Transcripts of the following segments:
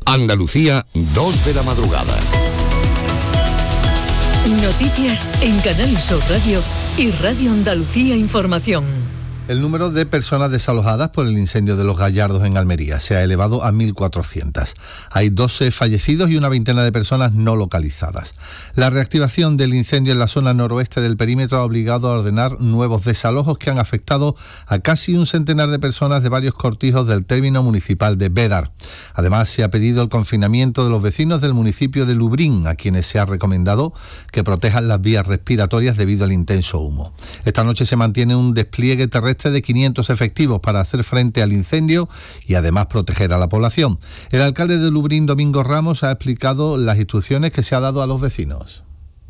Andalucía, 2 de la madrugada. Noticias en Canal Sur Radio y Radio Andalucía Información. El número de personas desalojadas por el incendio de Los Gallardos en Almería se ha elevado a 1.400. Hay 12 fallecidos y una veintena de personas no localizadas. La reactivación del incendio en la zona noroeste del perímetro ha obligado a ordenar nuevos desalojos que han afectado a casi un centenar de personas de varios cortijos del término municipal de Bédar. Además, se ha pedido el confinamiento de los vecinos del municipio de Lubrín, a quienes se ha recomendado que protejan las vías respiratorias debido al intenso humo. Esta noche se mantiene un despliegue terrestre de 500 efectivos para hacer frente al incendio y además proteger a la población. El alcalde de Lubrín, Domingo Ramos, ha explicado las instrucciones que se ha dado a los vecinos.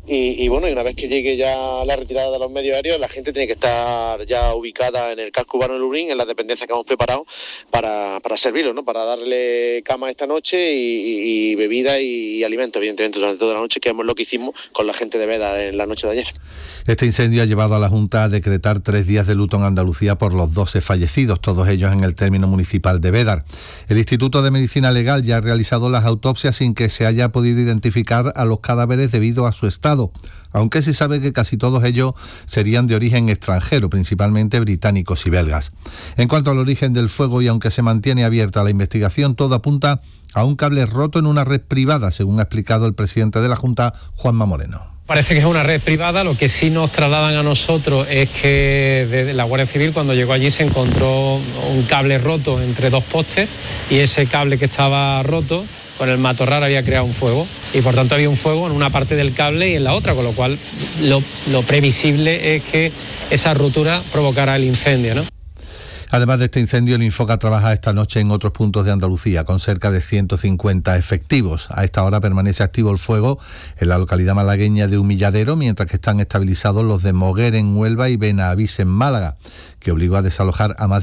Y bueno, y una vez que llegue ya la retirada de los medios aéreos, la gente tiene que estar ya ubicada en el casco urbano de Lubrín, en las dependencias que hemos preparado para servirlo, ¿no? Para darle cama esta noche y bebida y alimentos, evidentemente, durante toda la noche, que es lo que hicimos con la gente de Bédar en la noche de ayer. Este incendio ha llevado a la Junta a decretar 3 días de luto en Andalucía por los 12 fallecidos, todos ellos en el término municipal de Bédar. El Instituto de Medicina Legal ya ha realizado las autopsias sin que se haya podido identificar a los cadáveres debido a su estado, aunque se sabe que casi todos ellos serían de origen extranjero, principalmente británicos y belgas. En cuanto al origen del fuego, y aunque se mantiene abierta la investigación, todo apunta a un cable roto en una red privada, según ha explicado el presidente de la Junta, Juanma Moreno. Parece que es una red privada. Lo que sí nos trasladan a nosotros es que de la Guardia Civil, cuando llegó allí, se encontró un cable roto entre 2 postes, y ese cable que estaba roto con el matorral había creado un fuego, y por tanto había un fuego en una parte del cable y en la otra, con lo cual lo previsible es que esa rotura provocara el incendio, ¿no? Además de este incendio, el Infoca trabaja esta noche en otros puntos de Andalucía con cerca de 150 efectivos. A esta hora permanece activo el fuego en la localidad malagueña de Humilladero, mientras que están estabilizados los de Moguer en Huelva y Benavís en Málaga, que obligó a desalojar a más